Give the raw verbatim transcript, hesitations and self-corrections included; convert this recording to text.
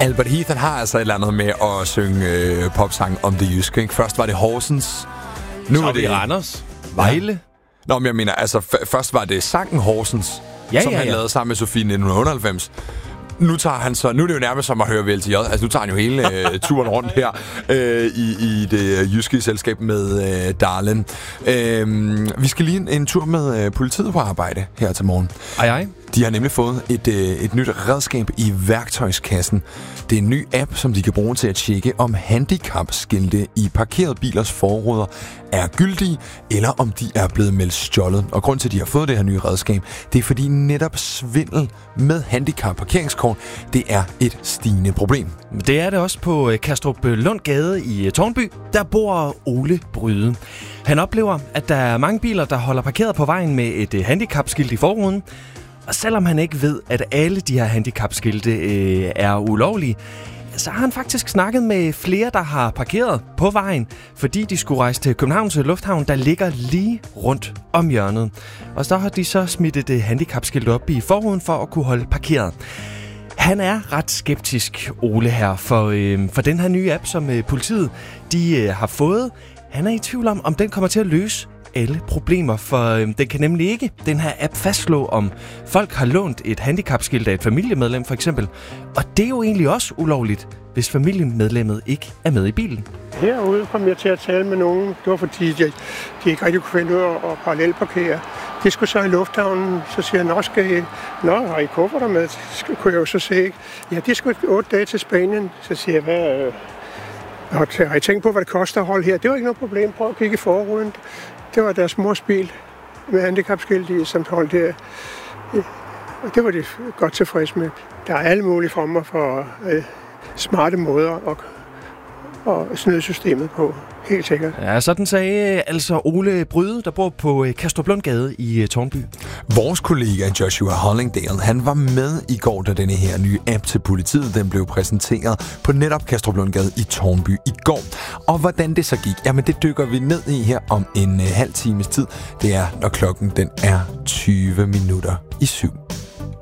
Albert Heath, han har altså et eller andet med at synge øh, popsang om det jyske, ikke? Først var det Horsens. Nu så er det Randers. Vejle. Ja. Nå, men jeg mener, altså f- først var det sangen Horsens, ja, som ja, han ja. lavede sammen med Sofie nitten otteoghalvfems. Nu tager han så, nu er det jo nærmest som at høre V L T J. Altså nu tager han jo hele øh, turen rundt her øh, i, i det jyske selskab med øh, Darlin. Øh, vi skal lige en, en tur med øh, politiet på arbejde her til morgen. Ej, ej. De har nemlig fået et, øh, et nyt redskab i værktøjskassen. Det er en ny app, som de kan bruge til at tjekke, om handicapskilte i parkerede bilers forruder er gyldige, eller om de er blevet meldt stjålet. Og grund til, at de har fået det her nye redskab, det er fordi netop svindel med handicap-parkeringskort, det er et stigende problem. Det er det også på Kastrup Lundgade i Tårnby. Der bor Ole Bryde. Han oplever, at der er mange biler, der holder parkeret på vejen med et handicapskilt i forruden. Og selvom han ikke ved, at alle de her handicapskilte øh, er ulovlige, så har han faktisk snakket med flere, der har parkeret på vejen, fordi de skulle rejse til Københavns Lufthavn, der ligger lige rundt om hjørnet. Og så har de så smidt et handicapskilt op i forruden for at kunne holde parkeret. Han er ret skeptisk, Ole, her, for, øh, for den her nye app, som øh, politiet de, øh, har fået. Han er i tvivl om, om den kommer til at løse alle problemer, for øh, den kan nemlig ikke, den her app, fastslå, om folk har lånt et handicapskilt af et familiemedlem for eksempel. Og det er jo egentlig også ulovligt, hvis familiemedlemmet ikke er med i bilen. Herude kom jeg til at tale med nogen. Det var fordi, de, de ikke rigtig kunne finde ud af at parallelparkere. De skulle så i lufthavnen, så siger jeg, nå, skal I, nå, har I kufferter med? Så kunne jeg jo så se, ja, de skulle otte dage til Spanien. Så siger jeg, hvad, øh, har I tænkt på, hvad det koster at holde her? Det var ikke noget problem. Prøv at kigge i forruden. Det var deres mors bil med handicapskilt i, som holdt her. Og det var de godt tilfredse med. Der er alle mulige former for øh, smarte måder at, at snyde systemet på. Helt sikkert. Ja, sådan sagde altså Ole Bryde, der bor på Kastrup Lundgade i Tårnby. Vores kollega Joshua Hollingdale, han var med i går, da denne her nye app til politiet, den blev præsenteret på netop Kastrup Lundgade i Tårnby i går. Og hvordan det så gik, jamen det dykker vi ned i her om en halv times tid. Det er, når klokken den er tyve minutter i syv.